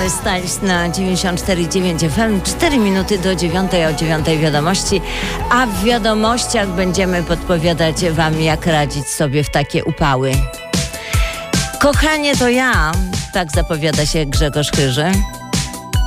Harry Styles na 94,9 FM. 4 minuty do 9, o 9 wiadomości. A w wiadomościach będziemy podpowiadać wam, jak radzić sobie w takie upały. Kochanie to ja, tak zapowiada się Grzegorz Chyży.